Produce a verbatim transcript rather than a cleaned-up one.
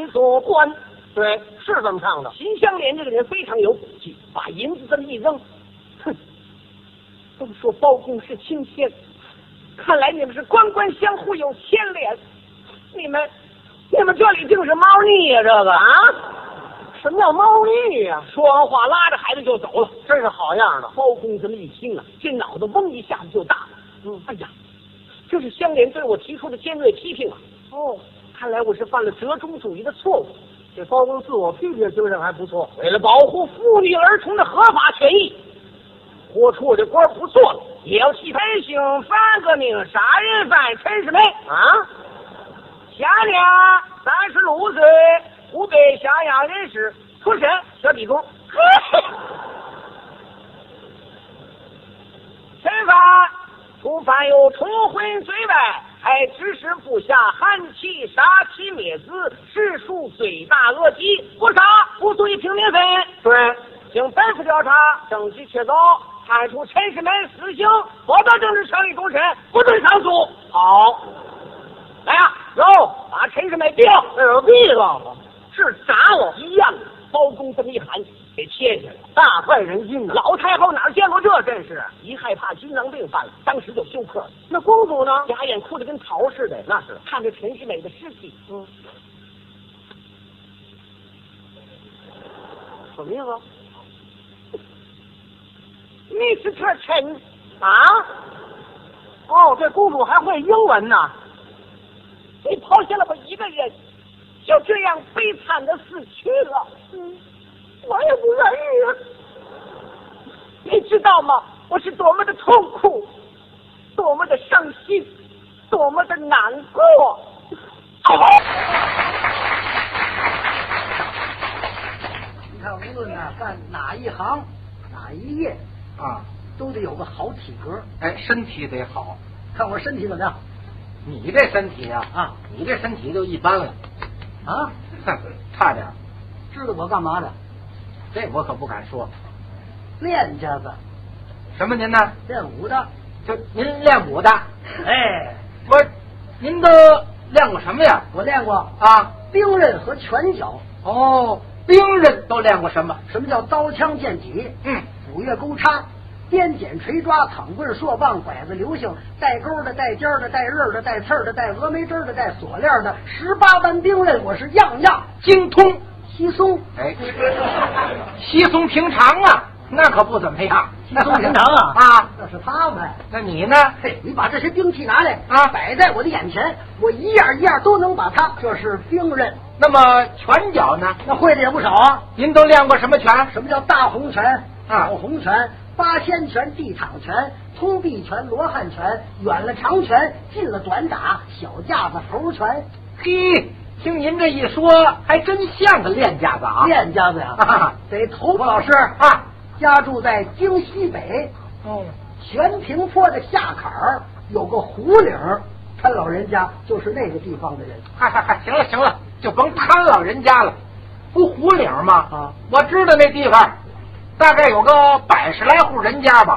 所关。 对，是这么唱的。 秦香莲这个人非常有骨气，把银子这么一扔，哼，都说包公是清仙，看来你们是官官相护有牵连。你们，你们这里竟是猫腻呀、啊？这个啊， 什么叫猫腻呀、啊？ 说完话，拉着孩子就走了。 真是好样的。 包公这么一听啊，这脑子嗡一下子就大了。 嗯， 哎呀，这是香莲对我提出的尖锐批评啊！ 哦， 看来我是犯了折中主义的错误。 这包公自我批评精神还不错。 为了保护妇女儿童的合法权益，豁出我这官不做了，也要替陈姓反革命杀人犯陈世美啊！下年三十六岁，湖北襄阳人士，出身小地主。陈犯除犯有重婚罪外，还指使部下韩琦杀妻灭子，实属罪大恶极，不杀不足以平民愤。 对， 经本府调查，证据确凿，判处陈世美死刑，获得政治权利终身，不准上诉。 好， 来呀、啊，走，把陈世美毙了。 哎呦，毙了，是炸了一样的。包公这么一喊，给切下来了， 大快人心呐！ 老太后哪见过这阵势？一害怕心脏病犯了，当时就休克了。 那公主呢？ 贾琰哭得跟桃似的， 那是看着陈世美的尸体， 嗯，什么意思 ？Mister Chen 啊？哦，这公主还会英文呢。 你抛下了我一个人，就这样悲惨的死去了。 嗯，我也不愿意啊。 你知道吗？我是多么的痛苦，多么的伤心，多么的难过。 你看，无论呢干哪一行哪一业啊，都得有个好体格。 哎，身体得好。 看我身体怎么样？ 你这身体啊， 啊， 你这身体就一般了。 啊， 哼，差点。 知道我干嘛的？ 这我可不敢说。 练家子。 什么您呢？ 练武的。 就您练武的。 哎， 不是，您都练过什么呀？ 我练过啊， 兵刃和拳脚。 哦，兵刃都练过什么？ 什么叫刀枪剑戟？ 嗯， 斧钺钩叉。鞭锏锤抓躺棍槊棒拐子流星带钩的带尖的带刃的带刺的带峨眉针的带锁链的十八般兵刃我是样样精通。 稀松， 哎，稀松平常啊，那可不怎么样。 稀松平常啊啊， 那是他们。 那你呢？ 嘿，你把这些兵器拿来啊， 摆在我的眼前，我一样一样都能把它，这是兵刃。 那么拳脚呢？ 那会的也不少啊。 您都练过什么拳？ 什么叫大红拳、 啊、 小红拳、八仙拳、地场拳、通臂拳、罗汉拳，远了长拳，近了短打，小架子猴拳。 嘿，听您这一说，还真像个练家子啊！ 练家子呀、 啊， 得头发老师啊， 家住在京西北， 哦， 全平坡的下坎儿有个胡岭，他老人家就是那个地方的人。 嗨嗨嗨，行了行了，就甭贪老人家了。不胡岭吗？ 啊， 我知道那地方，大概有个百十来户人家吧。